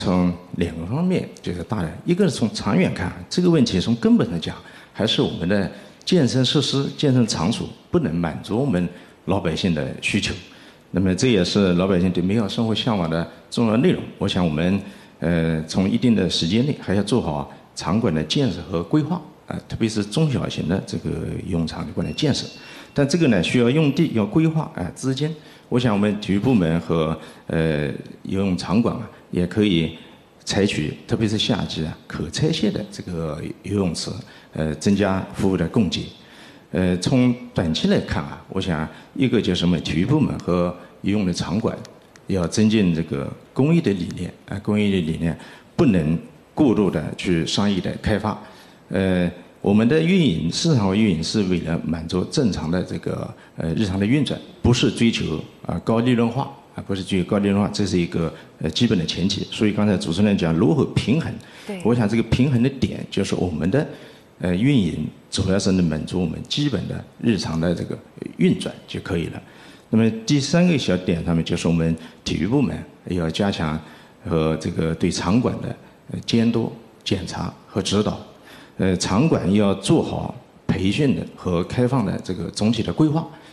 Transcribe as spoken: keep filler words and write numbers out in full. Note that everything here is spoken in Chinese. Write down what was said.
从两个方面就是大的，一个是从长远看，这个问题从根本上讲，还是我们的健身设施、健身场所不能满足我们老百姓的需求。那么这也是老百姓对美好生活向往的重要内容。我想我们呃从一定的时间内还要做好场馆的建设和规划啊、呃，特别是中小型的这个游泳场馆的建设。但这个呢需要用地、要规划啊、呃、资金。我想我们体育部门和呃游泳场馆啊也可以采取，特别是夏季啊可拆卸的这个游泳池，呃增加服务的供给。呃，从短期来看啊，我想一个就是我们体育部门和游泳的场馆要增进这个公益的理念啊、呃，公益的理念不能过度的去商业的开发。呃，我们的运营市场化运营是为了满足正常的这个呃日常的运转，不是追求啊、呃、高利润化啊，不是追求高利润化，这是一个呃基本的前提。所以刚才主持人讲如何平衡， 对， 我想这个平衡的点就是我们的。呃，运营主要是能满足我们基本的日常的这个运转就可以了。那么第三个小点上面就是我们体育部门要加强和这个对场馆的监督、检查和指导。呃，场馆要做好培训的和开放的这个总体的规划，